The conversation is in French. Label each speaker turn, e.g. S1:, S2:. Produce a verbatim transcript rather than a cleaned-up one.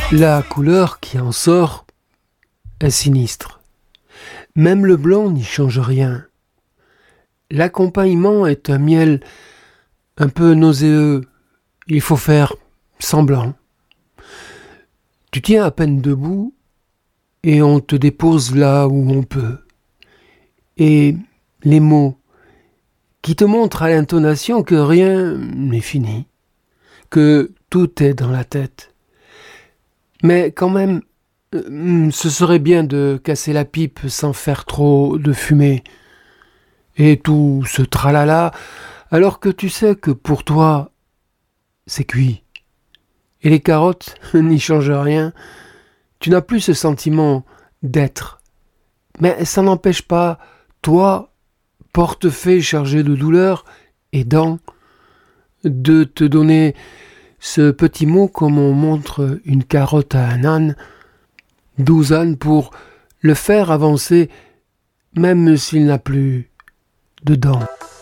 S1: La couleur qui en sort est sinistre. Même le blanc n'y change rien. L'accompagnement est un miel un peu nauséeux. Il faut faire semblant. Tu tiens à peine debout et on te dépose là où on peut. Et les mots qui te montrent à l'intonation que rien n'est fini, que tout est dans la tête. Mais quand même, ce serait bien de casser la pipe sans faire trop de fumée. Et tout ce tralala, alors que tu sais que pour toi, c'est cuit. Et les carottes n'y changent rien. Tu n'as plus ce sentiment d'être. Mais ça n'empêche pas, toi, portefaix chargé de douleur et dents, de te donner ce petit mot comme on montre une carotte à un âne, douze ânes pour le faire avancer, même s'il n'a plus de dents.